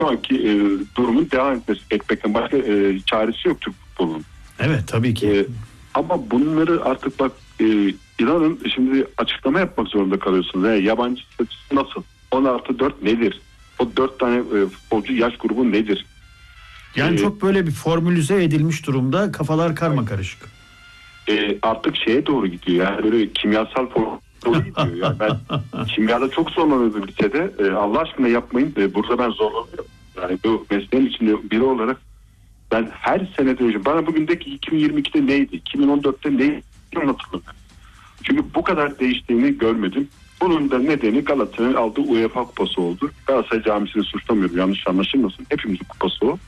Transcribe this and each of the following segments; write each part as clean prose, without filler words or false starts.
şu anki durumun devam etmekten başka çaresi yok Türk futbolunun. Evet, tabii ki. Ama bunları artık bak inanın şimdi açıklama yapmak zorunda kalıyorsunuz. Yabancı statüsü nasıl? 16-4 nedir? O 4 tane futbolcu yaş grubu nedir? Yani çok böyle bir formülize edilmiş durumda, kafalar karmakarışık. Artık şeye doğru gidiyor. Yani böyle kimyasal doğru gidiyor. Yani ben kimyada çok zorlanıyordum lisede. Allah aşkına yapmayın. Burada ben zorlanıyorum. Yani bu mesleğin içinde biri olarak ben her sene diyorum. Bana bugündeki 2022'de neydi? 2014'te neydi? Anlatılır. Çünkü bu kadar değiştiğini görmedim. Bunun da nedeni Galatasaray'ın aldığı UEFA kupası oldu. Galatasaray camisini suçlamıyorum. Yanlış anlaşılmasın. Hepimizin kupası o.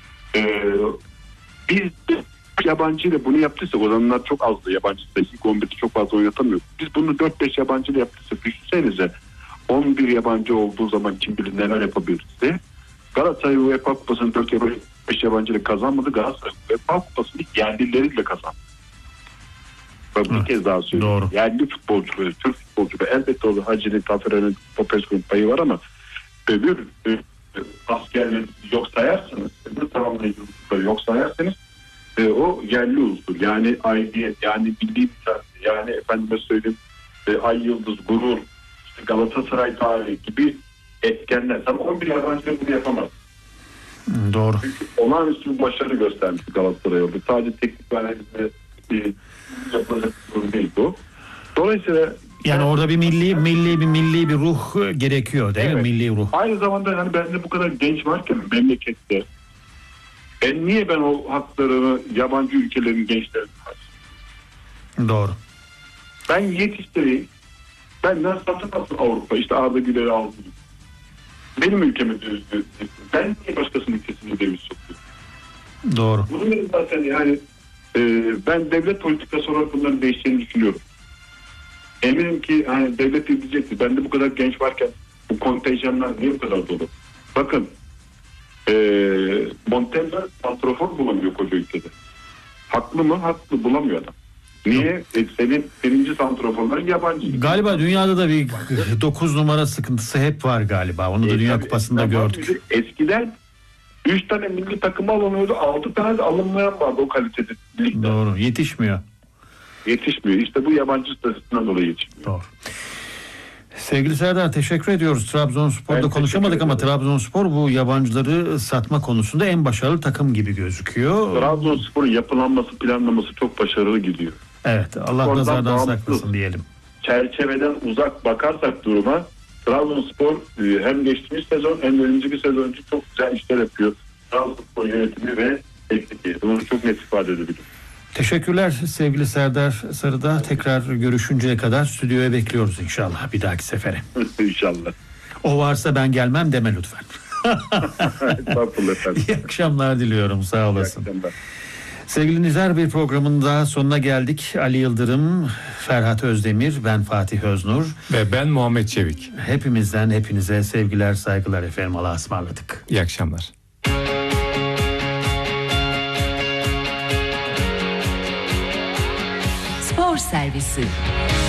Biz yabancıyla bunu yaptıysak, o zamanlar çok azdı yabancı sayısı. 11'de çok fazla oynatamıyor. Biz bunu 4-5 yabancıyla yaptıysak düşünsenize 11 yabancı olduğu zaman kim bilir neler yapabiliriz diye. Galatasaray UEFA kupasını 4-5 yabancıyla kazanmadı. Galatasaray UEFA kupasını yerlileriyle kazandı. Bir kez daha söylüyorum. Doğru. Yerli futbolcuları, Türk futbolcuları elbette o Hacı'nın, Taferel'in, Popescu'nun payı var ama öbür askerleri yok sayarsanız, öbür tamamlayıcıları yok sayarsanız o yerli unsur. Yani aidiyet, yani milli mücadele, yani efendime söyleyeyim ay yıldız, gurur, işte Galatasaray tarihi gibi etkenler. Tam 11 yabancı bunu yapamaz. Doğru. Çünkü olağanüstü bir başarı göstermiş Galatasaray oldu. Sadece teknik analizde yapılacak bir durum değil bu. Dolayısıyla yani orada bir milli bir ruh gerekiyor değil mi? Milli ruh. Aynı zamanda yani bende bu kadar genç varken memlekette niye ben o haklarını yabancı ülkelerin gençlerine harcayayım? Doğru. Ben yetiştireyim. Benden satın alsın Avrupa. İşte Arda Güler'i aldım. Benim ülkeme dövizli. Ben niye başkasının ülkesine döviz sokuyorum? Doğru. Bunun zaten yani ben devlet politikası olarak bunların değişeceğini düşünüyorum. Eminim ki hani devlet diyecektir. Ben de bu kadar genç varken bu kontenjanlar niye bu kadar dolu? Bakın Montella santrafor bulamıyor koca ülkede. Haklı mı? Haklı, bulamıyor adam. Niye? Senin birinci santraforlar yabancı. Galiba dünyada da bir 9 numara sıkıntısı hep var galiba. Onu da Dünya Kupası'nda gördük. Eskiden 3 tane milli takıma alınıyordu. 6 tane de alınmayan vardı o kalitede ligde. Doğru. Yetişmiyor. İşte bu yabancı statüsünden dolayı yetişmiyor. Doğru. Sevgili Serdar, teşekkür ediyoruz. Trabzonspor'da konuşamadık ama Trabzonspor bu yabancıları satma konusunda en başarılı takım gibi gözüküyor. Trabzonspor'un yapılanması, planlaması çok başarılı gidiyor. Evet, Allah nazardan saklasın diyelim. Çerçeveden uzak bakarsak duruma, Trabzonspor hem geçtiğimiz sezon hem önümüzdeki sezon önce çok güzel işler yapıyor. Trabzonspor yönetimi ve teknik. Bunu çok net ifade edebilirim. Teşekkürler sevgili Serdar Sarıdağ. Tekrar görüşünceye kadar stüdyoya bekliyoruz inşallah bir dahaki sefere. İnşallah. O varsa ben gelmem deme lütfen. İyi akşamlar diliyorum, sağ olasın. Sevgili Nizar, bir programın daha sonuna geldik. Ali Yıldırım, Ferhat Özdemir, ben Fatih Öznur. Ve ben Muhammed Çevik. Hepimizden hepinize sevgiler, saygılar efendim. Allah'a ısmarladık. İyi akşamlar. Spor Servisi.